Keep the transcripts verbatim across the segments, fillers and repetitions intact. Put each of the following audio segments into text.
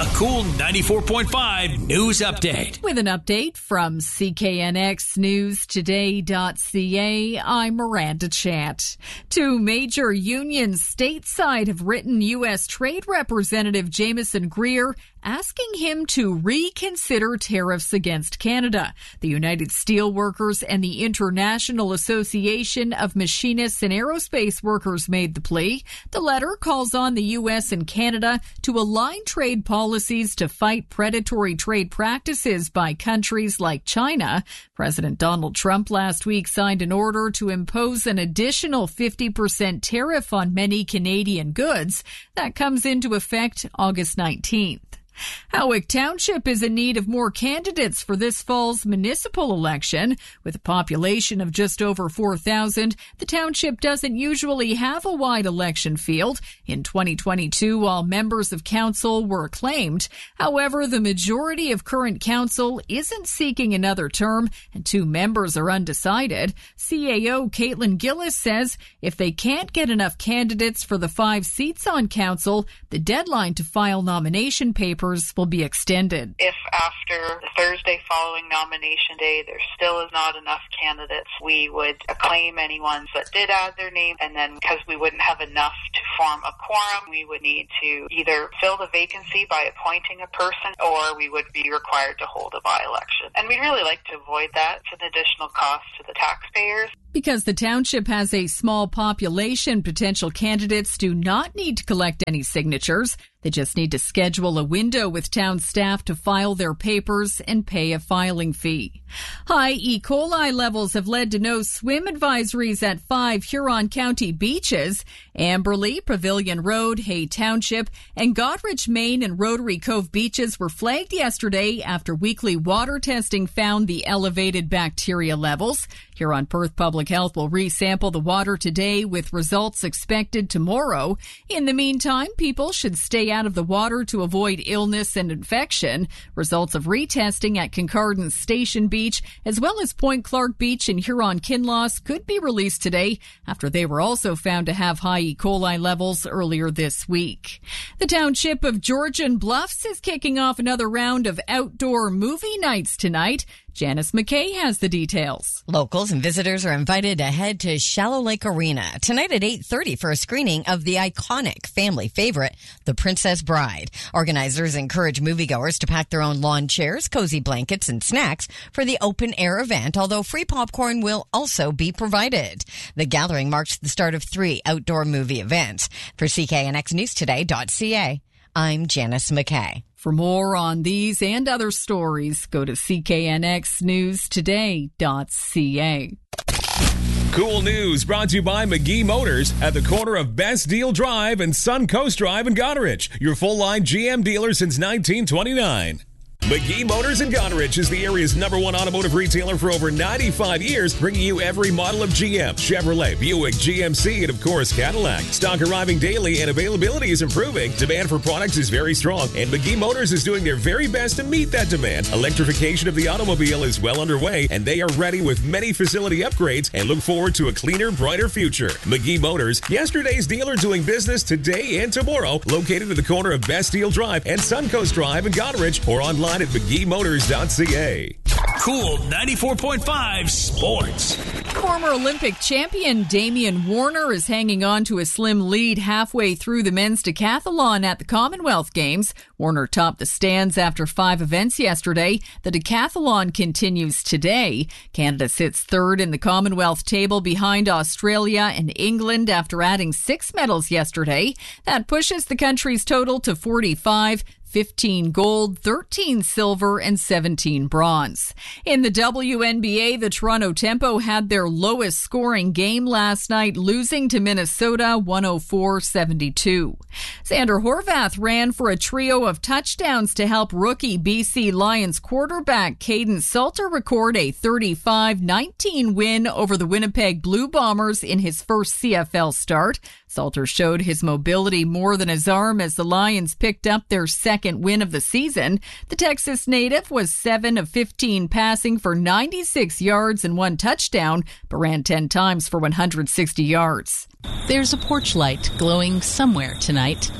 A cool ninety-four point five news update. With an update from C K N X News Today dot C A, I'm Miranda Chant. Two major unions stateside have written U S Trade Representative Jameson Greer asking him to reconsider tariffs against Canada. The United Steelworkers and the International Association of Machinists and Aerospace Workers made the plea. The letter calls on the U S and Canada to align trade policies to fight predatory trade practices by countries like China. President Donald Trump last week signed an order to impose an additional fifty percent tariff on many Canadian goods. That comes into effect August nineteenth. Howick Township is in need of more candidates for this fall's municipal election. With a population of just over four thousand, the township doesn't usually have a wide election field. In twenty twenty-two, all members of council were acclaimed. However, the majority of current council isn't seeking another term, and two members are undecided. C A O Caitlin Gillis says if they can't get enough candidates for the five seats on council, the deadline to file nomination papers will be extended. If after Thursday following nomination day there still is not enough candidates, we would acclaim any ones that did add their name, and then because we wouldn't have enough to form a quorum, we would need to either fill the vacancy by appointing a person, or we would be required to hold a by-election. And we'd really like to avoid that. It's an additional cost to the taxpayers. Because the township has a small population, potential candidates do not need to collect any signatures. They just need to schedule a window with town staff to file their papers and pay a filing fee. High E. coli levels have led to no swim advisories at five Huron County beaches. Amberley, Pavilion Road, Hay Township, and Goderich, Maine and Rotary Cove beaches were flagged yesterday after weekly water testing found the elevated bacteria levels. Huron Perth Public Health will resample the water today with results expected tomorrow. In the meantime, people should stay out of the water to avoid illness and infection. Results of retesting at Kincardine Station Beach as well as Point Clark Beach in Huron-Kinloss could be released today after they were also found to have high E. coli levels earlier this week. The township of Georgian Bluffs is kicking off another round of outdoor movie nights tonight. Janice McKay has the details. Locals and visitors are invited to head to Shallow Lake Arena tonight at eight thirty for a screening of the iconic family favorite, The Princess Bride. Organizers encourage moviegoers to pack their own lawn chairs, cozy blankets, and snacks for the open-air event, although free popcorn will also be provided. The gathering marks the start of three outdoor movie events. For C K N X News Today dot C A, I'm Janice McKay. For more on these and other stories, go to C K N X News Today dot C A. Cool news brought to you by McGee Motors at the corner of Best Deal Drive and Suncoast Drive in Goderich. Your full-line G M dealer since nineteen twenty-nine. McGee Motors in Goderich is the area's number one automotive retailer for over ninety-five years, bringing you every model of G M, Chevrolet, Buick, G M C, and of course Cadillac. Stock arriving daily and availability is improving. Demand for products is very strong, and McGee Motors is doing their very best to meet that demand. Electrification of the automobile is well underway, and they are ready with many facility upgrades and look forward to a cleaner, brighter future. McGee Motors, yesterday's dealer doing business today and tomorrow, located at the corner of Best Deal Drive and Suncoast Drive in Goderich, or online at McGee Motors dot C A. Cool ninety-four point five Sports. Former Olympic champion Damian Warner is hanging on to a slim lead halfway through the men's decathlon at the Commonwealth Games. Warner topped the stands after five events yesterday. The decathlon continues today. Canada sits third in the Commonwealth table behind Australia and England after adding six medals yesterday. That pushes the country's total to forty-five. fifteen gold, thirteen silver, and seventeen bronze. In the W N B A, the Toronto Tempo had their lowest scoring game last night, losing to Minnesota one oh four seventy-two. Xander Horvath ran for a trio of touchdowns to help rookie B C Lions quarterback Caden Salter record a thirty-five nineteen win over the Winnipeg Blue Bombers in his first C F L start. Salter showed his mobility more than his arm as the Lions picked up their second win of the season. The Texas native was seven of fifteen passing for ninety-six yards and one touchdown, but ran ten times for one hundred sixty yards. There's a porch light glowing somewhere tonight.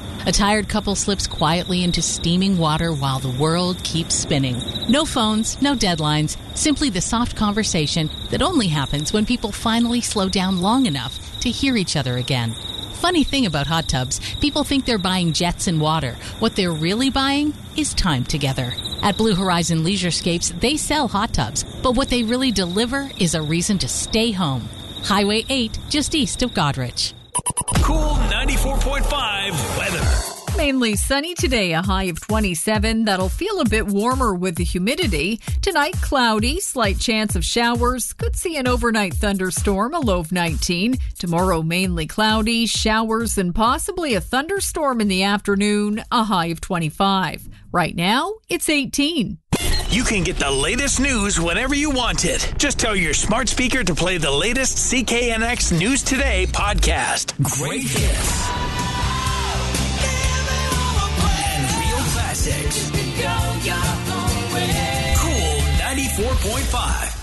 A tired couple slips quietly into steaming water while the world keeps spinning. No phones, no deadlines, simply the soft conversation that only happens when people finally slow down long enough to hear each other again. Funny thing about hot tubs, people think they're buying jets and water. What they're really buying is time together. At Blue Horizon Leisurescapes, they sell hot tubs, but what they really deliver is a reason to stay home. Highway eight, just east of Goderich. Cool ninety-four point five weather. Mainly sunny today, a high of twenty-seven. That'll feel a bit warmer with the humidity. Tonight, cloudy, slight chance of showers. Could see an overnight thunderstorm, a low of nineteen. Tomorrow, mainly cloudy, showers, and possibly a thunderstorm in the afternoon, a high of twenty-five. Right now, it's eighteen. You can get the latest news whenever you want it. Just tell your smart speaker to play the latest C K N X News Today podcast. Great hits. And real classics. Cool ninety-four point five.